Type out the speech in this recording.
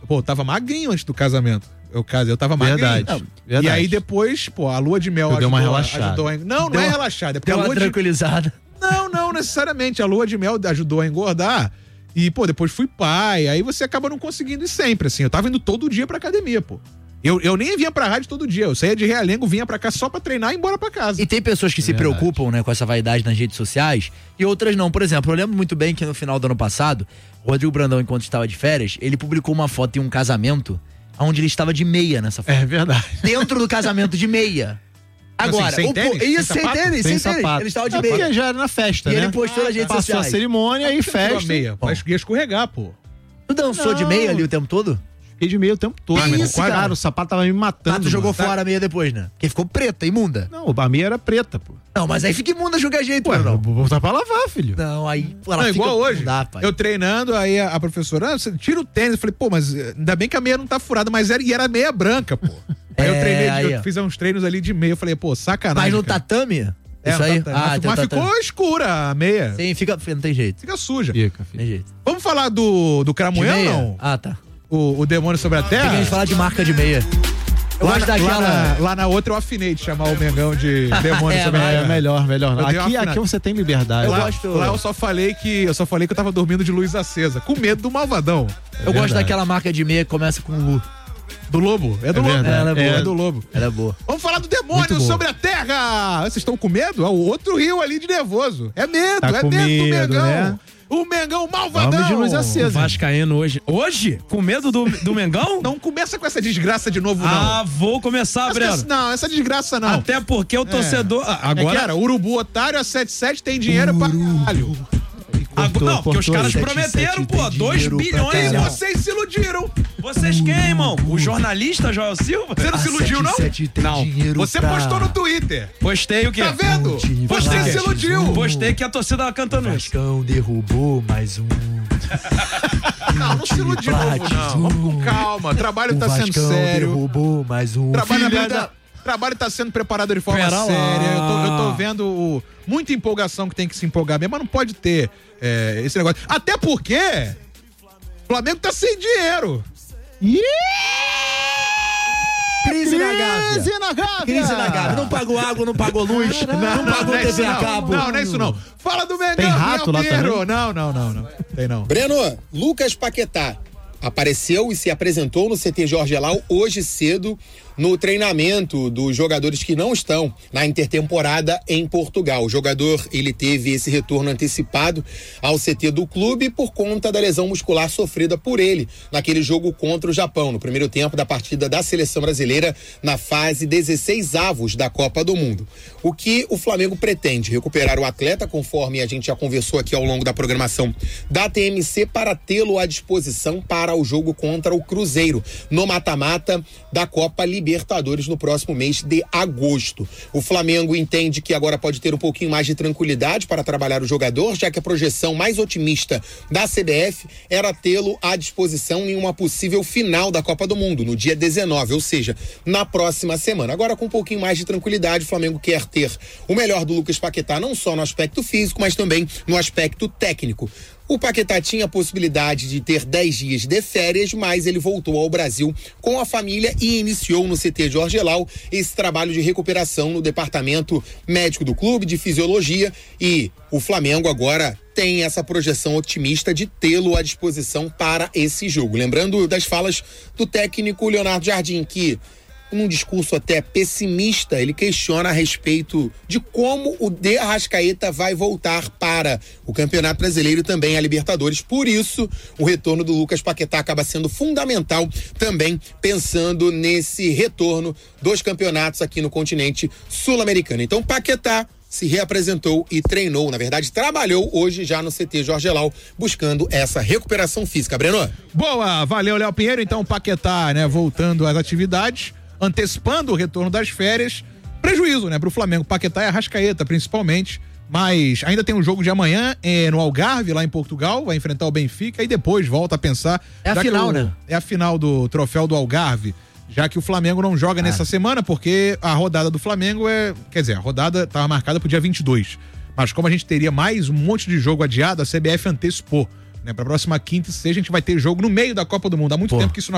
Pô, eu tava magrinho antes do casamento. Eu casei, eu tava magrinho. Verdade. E aí depois, pô, a lua de mel deu uma relaxada. Não é relaxada. É porque Deu a uma lua tranquilizada. Não necessariamente. A lua de mel ajudou a engordar. E, pô, depois fui pai. Aí você acaba não conseguindo ir sempre, assim. Eu tava indo todo dia pra academia, pô. Eu nem vinha pra rádio todo dia. Eu saía de Realengo, vinha pra cá só pra treinar e ir embora pra casa. E tem pessoas que se preocupam, né, com essa vaidade nas redes sociais e outras não. Por exemplo, eu lembro muito bem que no final do ano passado, o Rodrigo Brandão, enquanto estava de férias, ele publicou uma foto em um casamento onde ele estava de meia nessa foto. É verdade. Dentro do casamento de meia. Agora, sem tênis? sem tênis. Ele estava de meia. Porque já era na festa, E né? ele postou nas redes Passou sociais. a cerimônia e festa. Meia. Mas ia escorregar, pô. Tu dançou de meia ali o tempo todo? Fiquei de meia o tempo todo. Que isso, cara? O sapato tava me matando. Tu jogou mano. fora a meia depois, né? Porque ficou preta, imunda. Não, a meia era preta, pô. Não, mas aí fica imunda de qualquer jeito, Ué, não. vou botar pra lavar, filho. Não, aí ela Não, fica... igual hoje. Não dá, pai. Eu treinando, aí a professora, você tira o tênis. Eu falei, pô, mas ainda bem que a meia não tá furada, mas era meia branca, pô. Aí eu treinei, eu fiz uns treinos ali de meia. Eu falei, pô, sacanagem. Mas no cara. tatame? É, Isso aí? mas tem o tatame. ficou escura a meia. Sim, não tem jeito. Fica suja. Fica, filho. Tem jeito. Vamos falar do De Cramunhão, meia? não? Ah, tá. O Demônio sobre a Tem que a Terra? gente falar de marca de meia. Eu gosto daquela... Lá na outra eu afinei de chamar o Mengão de Demônio sobre a Terra. É melhor. Eu dei uma Aqui afinada. você tem liberdade. Lá eu só falei que eu tava dormindo de luz acesa, com medo do malvadão. Eu gosto daquela marca de meia que começa com Lu. Do Lobo? É do Lobo. verdade. Ela é boa. É do Lobo. Ela é boa. Vamos falar do Muito Demônio boa. sobre a Terra! Vocês estão com medo? É o outro rio ali de nervoso. É medo, Tá é com medo do medo, Mengão. né? O Mengão malvadão. Vamos de luz O acesa. Vascaíno hoje. Hoje? Com medo do Mengão? Não começa com essa desgraça de novo, não. Ah, vou começar, Breno. Não, essa desgraça não. Até porque o torcedor... Agora, Agora... Urubu Otário, a 77 tem dinheiro pra caralho. Não, porque os caras 77 prometeram, pô, tem 2 dinheiro pra bilhões. caralho. Vocês se iludiram. Vocês quem, irmão? O jornalista Joel Silva? Você não se iludiu, não? 77 tem Não. dinheiro Você pra- postou no Twitter. Postei o quê? Tá vendo? Postei Você o se quê? iludiu. Postei que a torcida tava cantando isso. Vascão derrubou mais um. Não se ilude de novo, não. Vamos com calma. O trabalho tá sendo sério. derrubou mais um. Trabalho tá sendo preparado de forma Pera lá. séria. Eu tô vendo muita empolgação que tem que se empolgar mesmo, mas não pode ter esse negócio. Até porque o Flamengo tá sem dinheiro. Crise na Gávea. Crise na Gávea. Não pagou água, não pagou luz, não pagou é isso TV a não. cabo. Não é isso não. Fala do Mengão. Tem rato lá Pinheiro. também? Não. Tem não. Breno, Lucas Paquetá apareceu e se apresentou no CT Jorge Elal hoje cedo no treinamento dos jogadores que não estão na intertemporada em Portugal. O jogador, ele teve esse retorno antecipado ao CT do clube por conta da lesão muscular sofrida por ele naquele jogo contra o Japão, no primeiro tempo da partida da seleção brasileira na fase 16avos da Copa do Mundo. O que o Flamengo pretende? Recuperar o atleta, conforme a gente já conversou aqui ao longo da programação da TMC, para tê-lo à disposição para o jogo contra o Cruzeiro, no mata-mata da Copa Libertadores no próximo mês de agosto. O Flamengo entende que agora pode ter um pouquinho mais de tranquilidade para trabalhar o jogador, já que a projeção mais otimista da CBF era tê-lo à disposição em uma possível final da Copa do Mundo, no dia 19, ou seja, na próxima semana. Agora, com um pouquinho mais de tranquilidade, o Flamengo quer ter o melhor do Lucas Paquetá, não só no aspecto físico, mas também no aspecto técnico. O Paquetá tinha a possibilidade de ter 10 dias de férias, mas ele voltou ao Brasil com a família e iniciou no CT Jorge Elal esse trabalho de recuperação no departamento médico do clube, de fisiologia, e o Flamengo agora tem essa projeção otimista de tê-lo à disposição para esse jogo. Lembrando das falas do técnico Leonardo Jardim, que num discurso até pessimista, ele questiona a respeito de como o De Arrascaeta vai voltar para o Campeonato Brasileiro e também a Libertadores. Por isso, o retorno do Lucas Paquetá acaba sendo fundamental também pensando nesse retorno dos campeonatos aqui no continente sul-americano. Então, Paquetá se reapresentou e treinou, na verdade, trabalhou hoje já no CT Jorge Elal, buscando essa recuperação física. Breno? Boa, valeu, Léo Pinheiro. Então, o Paquetá, né, voltando às atividades, antecipando o retorno das férias. Prejuízo, né, pro Flamengo. Paquetá e Arrascaeta, principalmente. Mas ainda tem um jogo de amanhã no Algarve, lá em Portugal. Vai enfrentar o Benfica e depois volta a pensar. É a final, né? É a final do troféu do Algarve. Já que o Flamengo não joga nessa semana, porque a rodada do Flamengo quer dizer, a rodada estava marcada pro dia 22. Mas como a gente teria mais um monte de jogo adiado, a CBF antecipou. Pra próxima quinta e sexta a gente vai ter jogo no meio da Copa do Mundo. Há muito tempo que isso não